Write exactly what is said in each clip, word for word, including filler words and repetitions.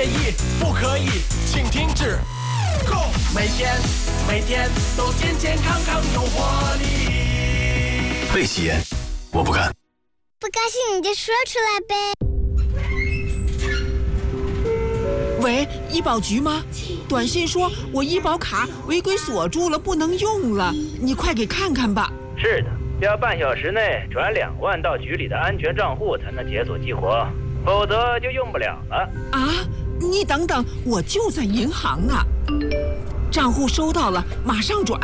议，不可以，请停止。Go！ 每天每天都健健康康有活力。 被吸烟，我不干。 不高兴你就说出来呗。 喂，医保局吗？短信说我医保卡违规锁住了，不能用了，你快给看看吧。 是的，要半小时内转两万到局里的安全账户才能解锁激活，否则就用不了了。 啊，你等等，我就在银行呢。账户收到了，马上转。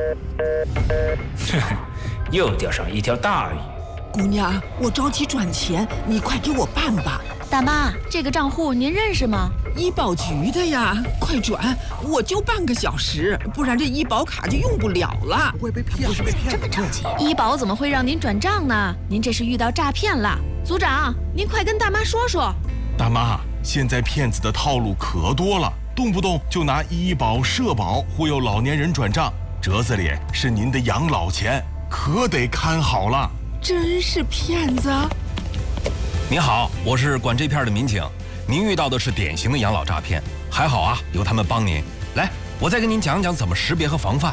又钓上一条大鱼。 姑娘，我着急转钱，你快给我办吧。 大妈，这个账户您认识吗？ 医保局的呀，快转！我就半个小时，不然这医保卡就用不了了。 会被骗，是被骗这么着急？医保怎么会让您转账呢？您这是遇到诈骗了。组长，您快跟大妈说说。 大妈，现在骗子的套路可多了，动不动就拿医保、社保忽悠老年人转账，折子里是您的养老钱，可得看好了。 真是骗子！ 您好，我是管这片的民警。您遇到的是典型的养老诈骗，还好啊，有他们帮您。来，我再跟您讲讲怎么识别和防范。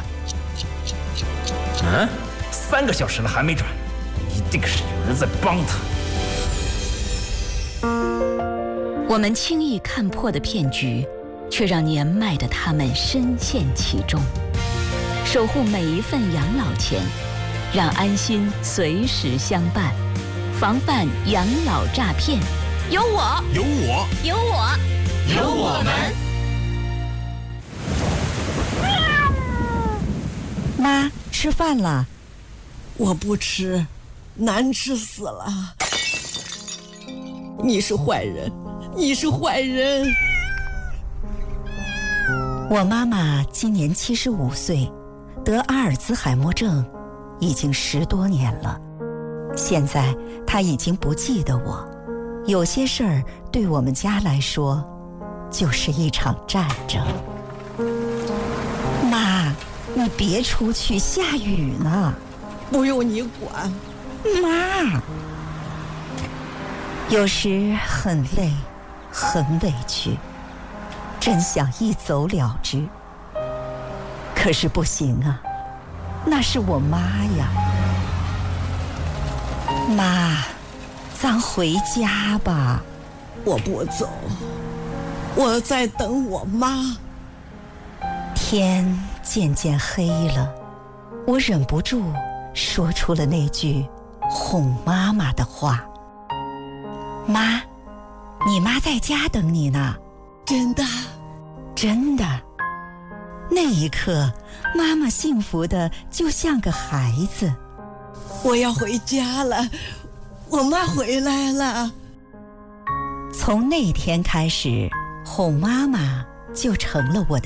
嗯，三个小时了还没转，一定是有人在帮他。 我们轻易看破的骗局，却让年迈的他们深陷其中。守护每一份养老钱，让安心随时相伴，防范养老诈骗。有我， 有我， 有我， 有我们。妈，吃饭了。 我不吃，难吃死了。你是坏人，你是坏人。 我妈妈今年七十五岁，得阿尔兹海默症已经十多年了。现在她已经不记得我，有些事儿对我们家来说就是一场战争。妈，你别出去，下雨呢。 不用你管。 妈，有时很累，很委屈，真想一走了之。可是不行啊，那是我妈呀。妈，咱回家吧。 我不走，我在等我妈。 天渐渐黑了，我忍不住说出了那句哄妈妈的话。妈，你妈在家等你呢。 真的？ 真的。那一刻，妈妈幸福的就像个孩子。 我要回家了，我妈回来了。 从那天开始，哄妈妈就成了我的